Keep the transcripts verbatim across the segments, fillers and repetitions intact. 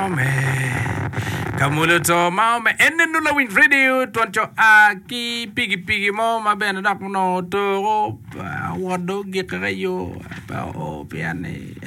maume kamulo to maume enne nula win radio toncho aki pigi pigi mo ma bene dak no to wado gikayo pa o piane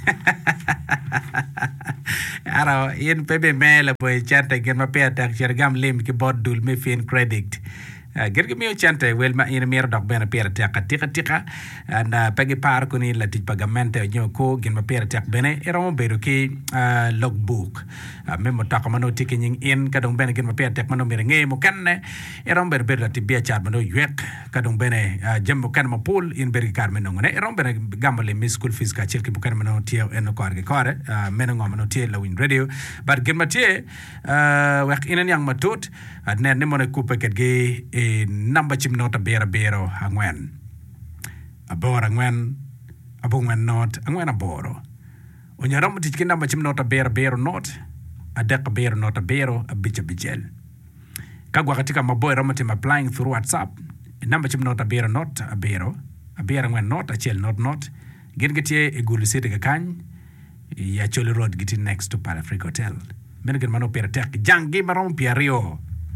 ara yen pebe mele boy chante gen ma pe tak chergam lim ki bodul me fin credit gerge mi chante wel ma ina mer dok bena pera tek tika tika and pegi par ko ni la tit pagamente nyo ko gen ma pera tek bene era mo bedo ki logbook memo tak mano tiki nying in kadong bene gen ma pera tek mano mer nge mo kanne era mo bedo bedo ti bia chat mano yek kadong bene jemmo kan mo pool in beri kar meno ngene era mo bene gambale mi school fees ka chirki bukan mano tie en ko arge kore meno ngomano tie la win radio but gen ma tie wek inen yang matut ne ne mo ne coupe ket ge e number chim nota bera bero angwen abora angwen abongwen not angwen aboro onyaram tiki number chim nota bera bero not adek bero nota bero abicha bijel kagwa katika maboy ramati applying through WhatsApp number chim nota bero not abero abera angwen not achel not not gen getie e gulisete ka kany ya chole road giti next to Parafric Hotel men gen mano pera tek jangi marom piario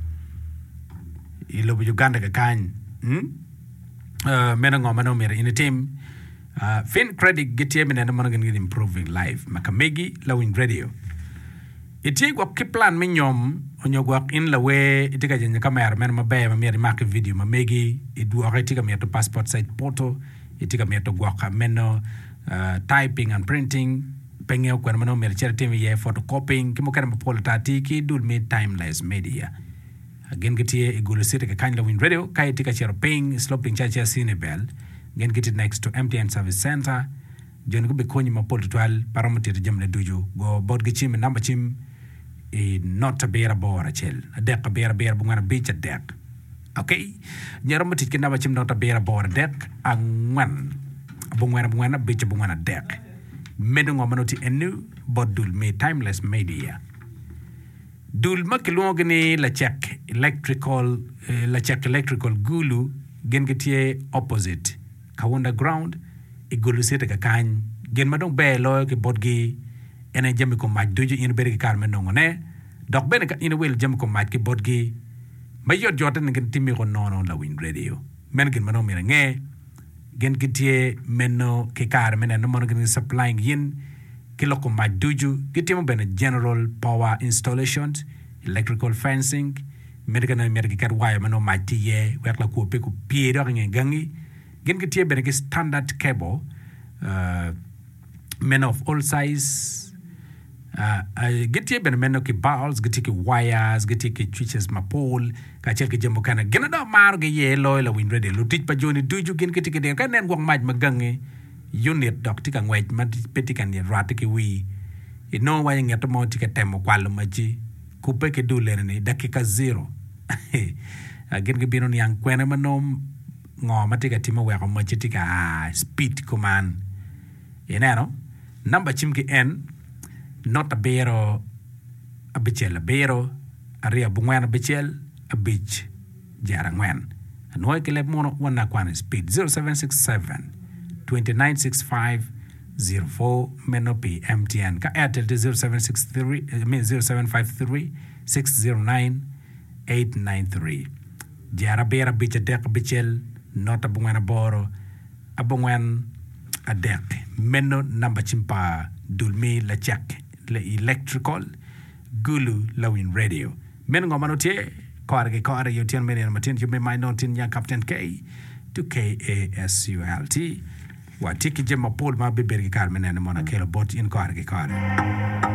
ilo Uganda ka kan hm uh, mena ngoma no mere in a team uh, fin credit getie mena no mano ngin improving life makamegi lawin radio iti gwa kiplan minyom onyo gwa in la we itika jenya kamera mena mabe ma mere mak video mamegi idu itika me to passport site photo itika me to gwa ka meno uh, typing and printing penge ko mano mere charity ye photocopying kimo kana mapolo tatiki dul me timeless media again getie igulu city ka kanyla win radio kai tika chero ping sloping chacha sinebel gen get next to M T N service center jon go be konyi mapol twal parameter jamne duju go bod gichim number chim e not a bear bora chel dek bear bear bungana beach dek okay nyaro matit ke number chim not a bear bora dek angwan bungana bungana beach bungana dek medungo manoti enu bodul me timeless media dul makilongni la check electrical uh, la check electrical gulu gen getie opposite ka underground e gulu sete ka kan gen madong be lo ke bodgi ene jemi ko maj doji in beri kar men ngone dok ben ka in wel jemi ko maj ke bodgi mayo joten gen timi ko nono la win radio men gen mano mere nge gen getie menno ke kar men no mon gen supplying yin kiloko maduju gitimo bene general power installations electrical fencing medical medical wire mano matiye wekla ko pe ko piero ngi gangi gen gitie bene standard cable uh, men of all size uh, uh, gitie bene meno ki balls gitie ki wires gitie ki switches ma pole ka chel ki jembo kana gena do mar ge ye lo la win ready lu tij pa joni duju gen gitie ki den ka nen gong maj magangi unit dok tika ngwej ma petikan ya ratike wi e no wa ngi to mo tika temo kwalo maji kupe ke dule ni dakika zero agen ge binon yang kwena manom ngo matika timo wa ko maji tika speed command yenano number chimki n not a bero abichel bero aria bungwana bichel abich jara ngwen no ke le mono wana kwana speed zero seven six seven twenty-nine sixty-five oh four Menopi M T N ka Airtel zero seven six three I mean zero seven five three six zero nine eight nine three jara bera bicha dek bichel nota bungwana boro abungwan adek meno number chimpa dulmi la check le electrical gulu lawin radio men ngomano tie korge kore yotian men matin you may mind notin yang captain K to K A S U L T watiki jema pol ma bebergi kar menene mona kelo bot in korge kore